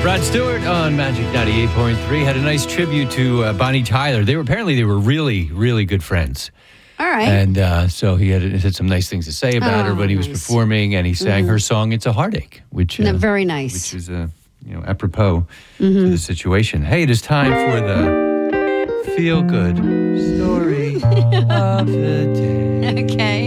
Rod Stewart on Magic 98.3 had a nice tribute to Bonnie Tyler. They were really, really good friends. All right. And so he had some nice things to say about her when he was performing, and he sang her song "It's a Heartache," which very nice, which is apropos to the situation. Hey, it is time for the feel-good story of the day. Okay.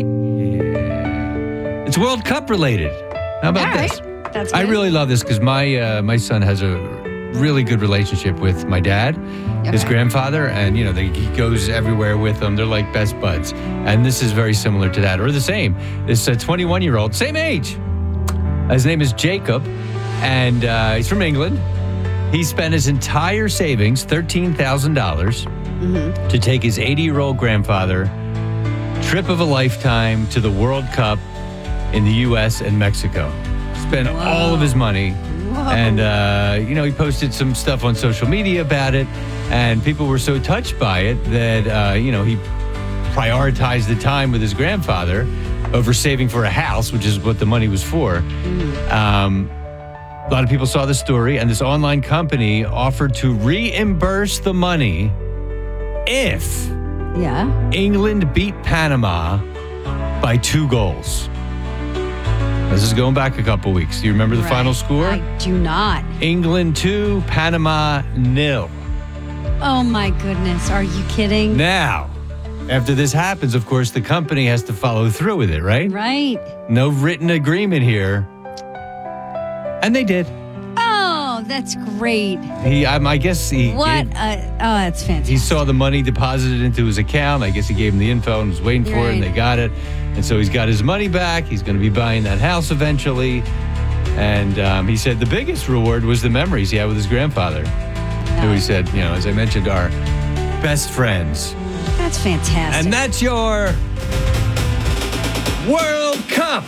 Yeah, it's World Cup related. How about this? That's good. I really love this because my son has a really good relationship with my dad, his grandfather, and he goes everywhere with them. They're like best buds, and this is very similar to that, or the same. This 21-year-old, same age. His name is Jacob, and he's from England. He spent his entire savings, $13,000, to take his 80-year-old grandfather trip of a lifetime to the World Cup in the U.S. and Mexico. Spent all of his money. And, he posted some stuff on social media about it, and people were so touched by it that, he prioritized the time with his grandfather over saving for a house, which is what the money was for. A lot of people saw the story, and this online company offered to reimburse the money if England beat Panama by 2 goals. This is going back a couple weeks. Do you remember the final score? I do not. England 2, Panama 0. Oh, my goodness. Are you kidding? Now, after this happens, of course, the company has to follow through with it, right? Right. No written agreement here. And they did. Oh, that's great. I guess he... that's fantastic. He saw the money deposited into his account. I guess he gave him the info and was waiting for it, and they got it. And so he's got his money back. He's going to be buying that house eventually. And he said the biggest reward was the memories he had with his grandfather, who he said, as I mentioned, are best friends. That's fantastic. And that's your World Cup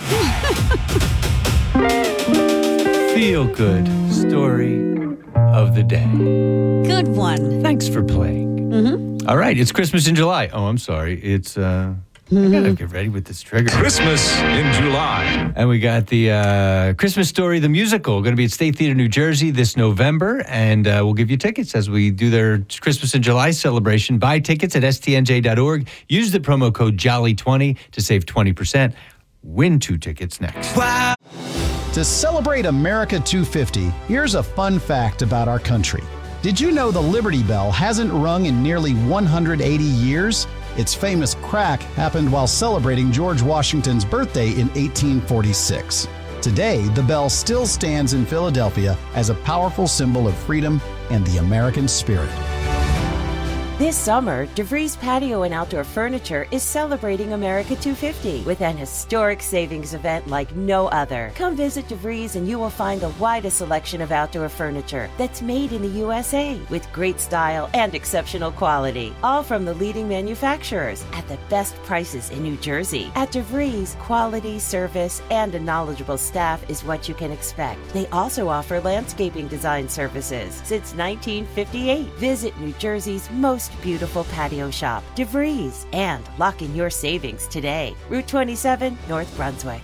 feel-good story of the day. Good one. Thanks for playing. All right, it's Christmas in July. Oh, I'm sorry. It's... I gotta get ready with this trigger. Christmas in July. And we got the Christmas Story, the musical, going to be at State Theater, New Jersey this November. And we'll give you tickets as we do their Christmas in July celebration. Buy tickets at stnj.org. Use the promo code JOLLY20 to save 20%. Win 2 tickets next. Wow. To celebrate America 250, here's a fun fact about our country. Did you know the Liberty Bell hasn't rung in nearly 180 years? Its famous crack happened while celebrating George Washington's birthday in 1846. Today, the bell still stands in Philadelphia as a powerful symbol of freedom and the American spirit. This summer, DeVries Patio and Outdoor Furniture is celebrating America 250 with an historic savings event like no other. Come visit DeVries and you will find the widest selection of outdoor furniture that's made in the USA with great style and exceptional quality, all from the leading manufacturers at the best prices in New Jersey. At DeVries, quality, service, and a knowledgeable staff is what you can expect. They also offer landscaping design services since 1958. Visit New Jersey's most beautiful patio shop, DeVries, and lock in your savings today. Route 27, North Brunswick.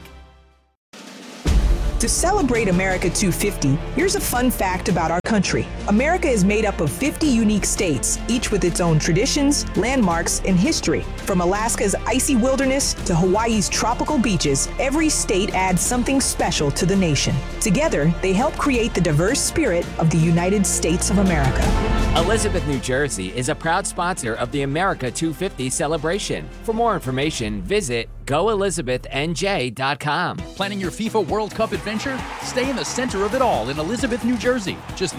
To celebrate America 250, here's a fun fact about our country. America is made up of 50 unique states, each with its own traditions, landmarks, and history. From Alaska's icy wilderness to Hawaii's tropical beaches, every state adds something special to the nation. Together, they help create the diverse spirit of the United States of America. Elizabeth, New Jersey is a proud sponsor of the America 250 celebration. For more information, visit goelizabethnj.com. Planning your FIFA World Cup adventure? Stay in the center of it all in Elizabeth, New Jersey. Just